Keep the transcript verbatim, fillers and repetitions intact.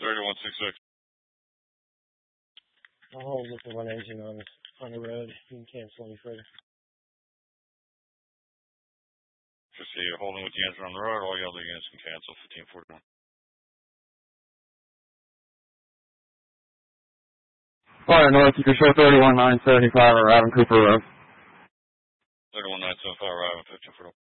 thirty-one sixty-six. I'll hold with the one engine on on the road. You can cancel any further. Just see you're holding with the engine on the road. All your other units can cancel. fifteen forty-one. Fire North, you can show thirty-one nine seventy-five around Cooper Road. thirty-one nine seventy-five, arriving fifteen forty-one.